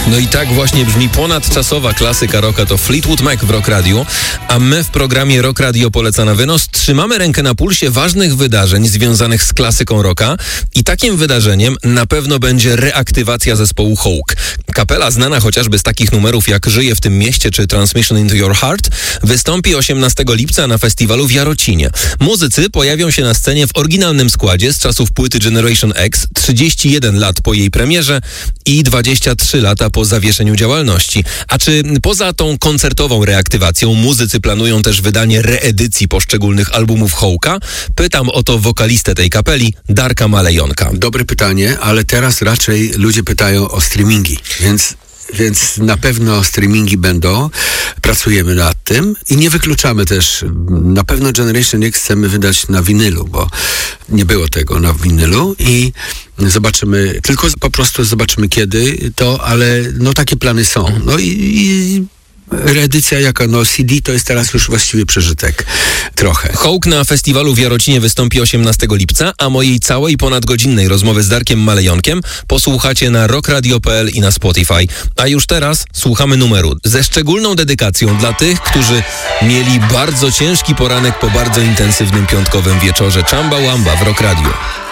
No i tak właśnie brzmi ponadczasowa klasyka rocka, to Fleetwood Mac w Rock Radio, a my w programie Rock Radio Poleca na wynos trzymamy rękę na pulsie ważnych wydarzeń związanych z klasyką rocka i takim wydarzeniem na pewno będzie reaktywacja zespołu Hawk. Kapela znana chociażby z takich numerów jak Żyję w tym mieście czy Transmission into Your Heart wystąpi 18 lipca na festiwalu w Jarocinie. Muzycy pojawią się na scenie w oryginalnym składzie z czasów płyty Generation X, 31 lat po jej premierze i 23 lata po zawieszeniu działalności. A czy poza tą koncertową reaktywacją muzycy planują też wydanie reedycji poszczególnych albumów Hawka? Pytam o to wokalistę tej kapeli, Darka Malejonka. Dobre pytanie, ale teraz raczej ludzie pytają o streamingi, więc na pewno streamingi będą, pracujemy nad tym i nie wykluczamy też, na pewno Generation X chcemy wydać na winylu, bo nie było tego na winylu i zobaczymy, tylko po prostu zobaczymy kiedy to, ale no takie plany są. No i reedycja jaka, no CD to jest teraz już właściwie przeżytek. Trochę. Hawk na festiwalu w Jarocinie wystąpi 18 lipca, a mojej całej ponadgodzinnej rozmowy z Darkiem Malejonkiem posłuchacie na rockradio.pl i na Spotify. A już teraz słuchamy numeru ze szczególną dedykacją dla tych, którzy mieli bardzo ciężki poranek po bardzo intensywnym piątkowym wieczorze. Chamba Wamba w Rock Radio.